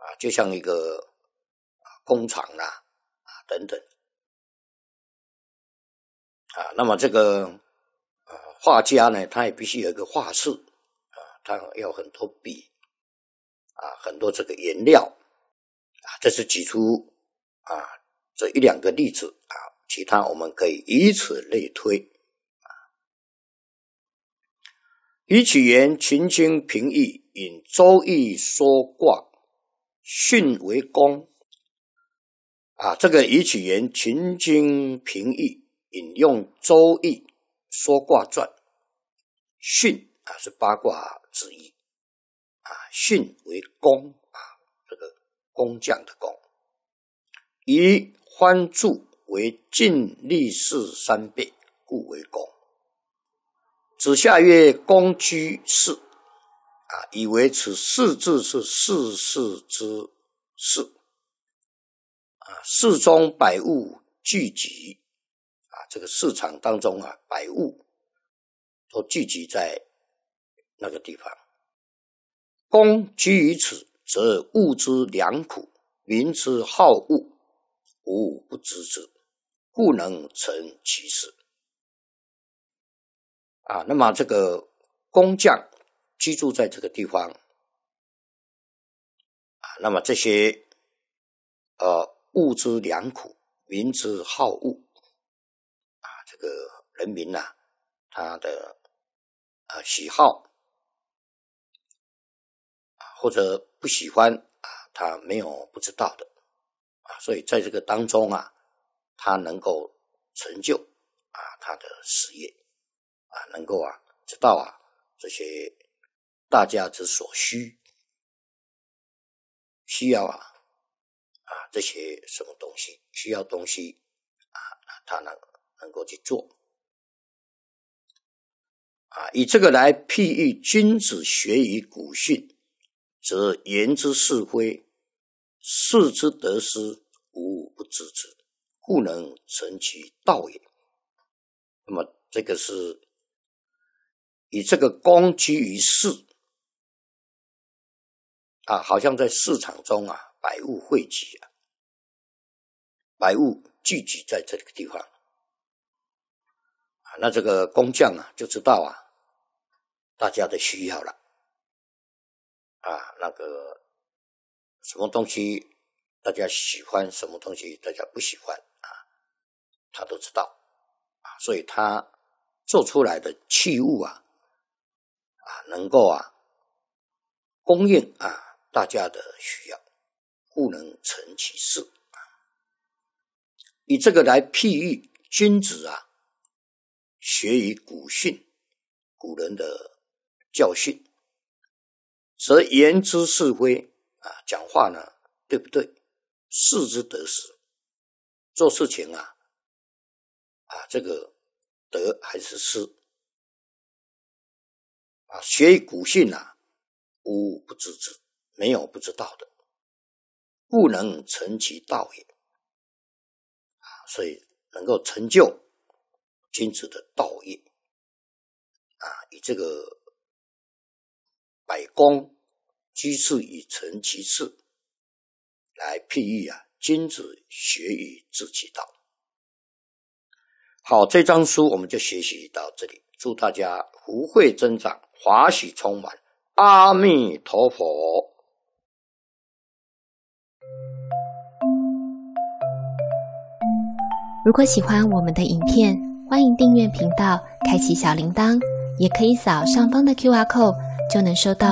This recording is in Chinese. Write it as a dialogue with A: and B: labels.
A: 就像一个工厂啦等等那么这个画家呢，他也必须有一个画室他要很多笔很多这个颜料这是举出这一两个例子其他我们可以以此类推乙起言群经平易，引周易说卦，巽为宫这个乙起言群经平易，引用周易说卦传，巽是八卦之一巽为工这个工匠的工，以欢助为尽力士3倍，故为工。子夏曰：公居士以为此士字是士事之士市中百物聚集这个市场当中百物都聚集在那个地方。公居于此，则物之良苦，民之好恶，无不知之，故能成其事那么这个工匠居住在这个地方那么这些物之良苦，民之好恶这个人民他的喜好或者不喜欢他没有不知道的所以在这个当中他能够成就他的事业能够知道这些大家之所需要这些什么东西需要东西他能够去做以这个来譬喻君子学以古训，则言之是非，事之得失，无不知之，故能成其道也。那么这个是以这个公居于市好像在市场中百物汇集百物聚集在这个地方那这个工匠就知道大家的需要了那个什么东西大家喜欢，什么东西大家不喜欢他都知道所以他做出来的器物能够供应大家的需要，故能成其事以这个来譬喻君子学以古训，古人的教训，则言之是非讲话呢对不对，事之得失，做事情这个得还是失学以古训无不知之，没有不知道的，故能成其道也所以能够成就君子的道业以这个百工居士以成其事来譬喻君子学以致其道。好，这章书我们就学习到这里，祝大家福慧增长，华喜充满，阿弥陀佛。
B: 如果喜欢我们的影片，欢迎订阅频道，开启小铃铛，也可以扫上方的 QR Code，就能收到